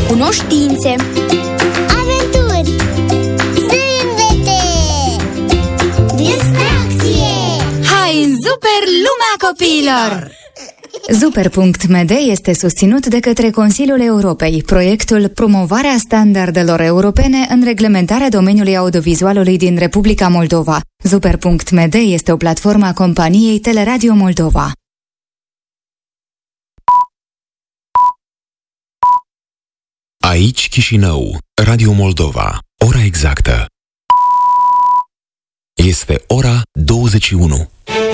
cunoștințe, aventuri, zâmbete, distracție. hai în super lumea copiilor! Super.md este susținut de către Consiliul Europei, proiectul Promovarea standardelor europene în reglementarea domeniului audiovizualului din Republica Moldova. Super.md este o platformă a companiei Teleradio Moldova. Aici Chișinău, Radio Moldova, ora exactă. Este ora 21.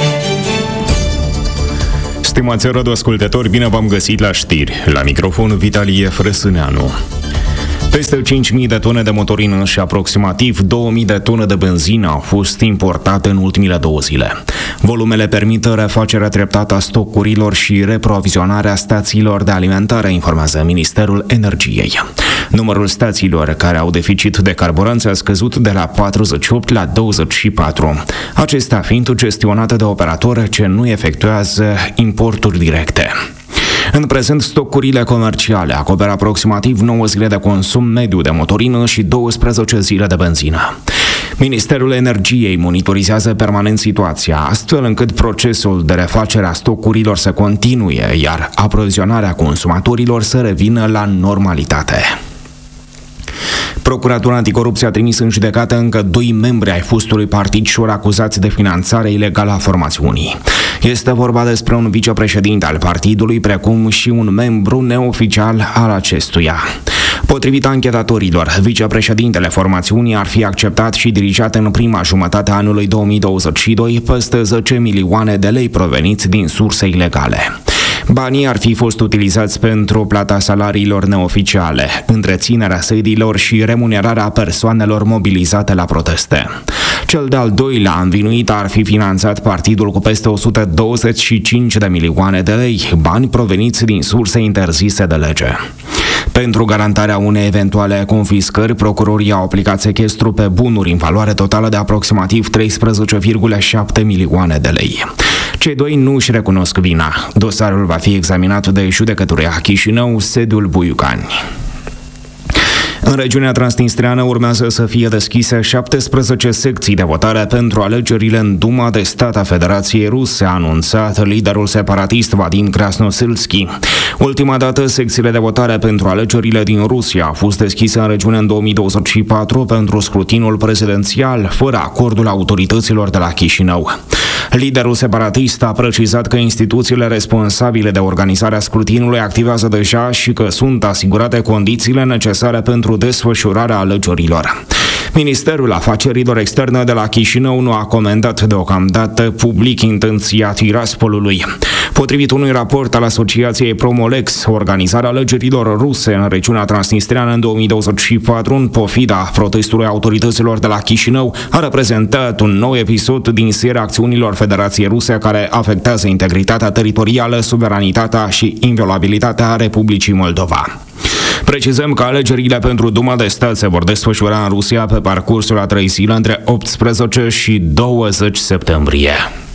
Stimați radioascultători, bine v-am găsit la știri. La microfon Vitalie Frăsâneanu. Peste 5.000 de tone de motorină și aproximativ 2.000 de tone de benzină au fost importate în ultimile 2 zile. Volumele permit refacerea treptată a stocurilor și reprovizionarea stațiilor de alimentare, informează Ministerul Energiei. Numărul stațiilor care au deficit de carburanți a scăzut de la 48 la 24, acestea fiind gestionate de operatori ce nu efectuează importuri directe. În prezent, stocurile comerciale acoperă aproximativ 9 zile de consum mediu de motorină și 12 zile de benzină. Ministerul Energiei monitorizează permanent situația, astfel încât procesul de refacere a stocurilor să continue, iar aprovizionarea consumatorilor să revină la normalitate. Procuratura Anticorupție a trimis în judecată încă 2 membri ai fostului partid Șor acuzați de finanțare ilegală a formațiunii. Este vorba despre un vicepreședinte al partidului, precum și un membru neoficial al acestuia. Potrivit anchetatorilor, vicepreședintele formațiunii ar fi acceptat și dirijat în prima jumătate a anului 2022 peste 10 milioane de lei proveniți din surse ilegale. Banii ar fi fost utilizați pentru plata salariilor neoficiale, întreținerea sediilor și remunerarea persoanelor mobilizate la proteste. Cel de-al doilea învinuit ar fi finanțat partidul cu peste 125 de milioane de lei, bani proveniți din surse interzise de lege. Pentru garantarea unei eventuale confiscări, procurorii au aplicat sechestru pe bunuri în valoare totală de aproximativ 13,7 milioane de lei. Cei 2 nu își recunosc vina. Dosarul va fi examinat de judecătoria Chișinău, sediul Buiucani. În regiunea transnistreană urmează să fie deschise 17 secții de votare pentru alegerile în Duma de Stat a Federației Ruse, a anunțat liderul separatist Vadim Krasnoselski. Ultima dată, secțiile de votare pentru alegerile din Rusia au fost deschise în regiune în 2024 pentru scrutinul prezidențial, fără acordul autorităților de la Chișinău. Liderul separatist a precizat că instituțiile responsabile de organizarea scrutinului activează deja și că sunt asigurate condițiile necesare pentru desfășurarea alegerilor. Ministerul Afacerilor Externe de la Chișinău nu a comentat deocamdată public intenția Tiraspolului. Potrivit unui raport al Asociației Promolex, organizarea alegerilor ruse în regiunea transnistreană în 2024, în pofida protestului autorităților de la Chișinău, a reprezentat un nou episod din seria acțiunilor Federației Ruse care afectează integritatea teritorială, suveranitatea și inviolabilitatea Republicii Moldova. Precizăm că alegerile pentru Duma de Stat se vor desfășura în Rusia pe parcursul a 3 zile între 18 și 20 septembrie.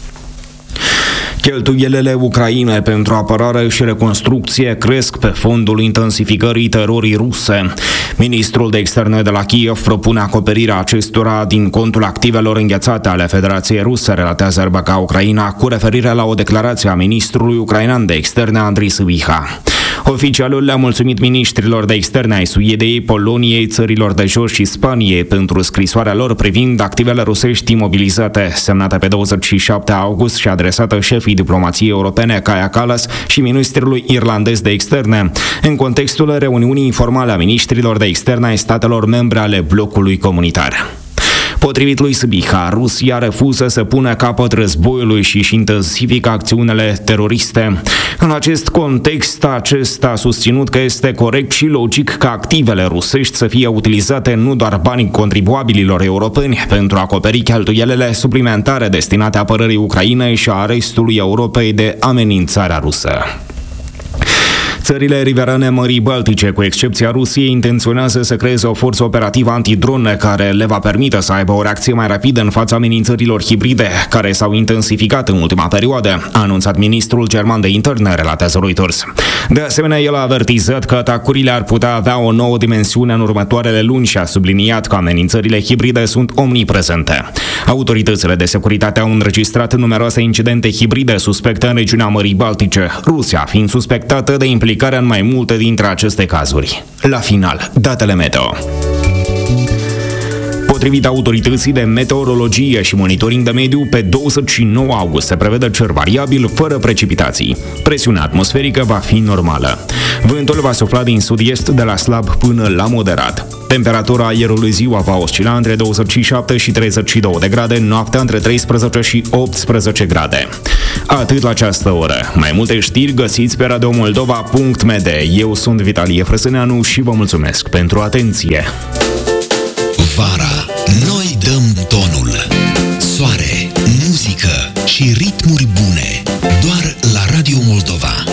Cheltuielile Ucrainei pentru apărare și reconstrucție cresc pe fondul intensificării terorii ruse. Ministrul de Externe de la Kiev propune acoperirea acestora din contul activelor înghețate ale Federației Ruse, relatează RBK Ucraina, cu referire la o declarație a ministrului ucrainean de Externe Andrei Sybiha. Oficialul le-a mulțumit ministrilor de externe ai Suediei, Poloniei, țărilor de jos și Spaniei pentru scrisoarea lor privind activele rusești imobilizate, semnată pe 27 august și adresată șefii diplomației europene Kaja Kallas și ministrului irlandez de externe, în contextul reuniunii informale a ministrilor de externe ai statelor membre ale blocului comunitar. Potrivit lui Sybiha, Rusia refuză să pună capăt războiului și își intensifică acțiunile teroriste. În acest context, acesta a susținut că este corect și logic ca activele rusești să fie utilizate nu doar banii contribuabililor europeni pentru a acoperi cheltuielile suplimentare destinate apărării Ucrainei și a restului Europei de amenințarea rusă. Țările riverane Mării Baltice, cu excepția Rusiei, intenționează să creeze o forță operativă antidrone care le va permite să aibă o reacție mai rapidă în fața amenințărilor hibride, care s-au intensificat în ultima perioadă, a anunțat ministrul german de interne, relatează Reuters. De asemenea, el a avertizat că atacurile ar putea avea o nouă dimensiune în următoarele luni și a subliniat că amenințările hibride sunt omniprezente. Autoritățile de securitate au înregistrat numeroase incidente hibride suspecte în regiunea Mării Baltice, Rusia fiind suspectată de implicarea în mai multe dintre aceste cazuri. La final, datele meteo. Potrivit autorității de meteorologie și monitoring de mediu, pe 29 august se prevede cer variabil, fără precipitații. Presiunea atmosferică va fi normală. Vântul va sufla din sud-est de la slab până la moderat. Temperatura aerului ziua va oscila între 27 și 32 de grade, noaptea între 13 și 18 grade. Atât la această oră. Mai multe știri găsiți pe radiomoldova.md. Eu sunt Vitalie Frăsâneanu și vă mulțumesc pentru atenție. Vara, noi dăm tonul. Soare, muzică și ritmuri bune. Doar la Radio Moldova.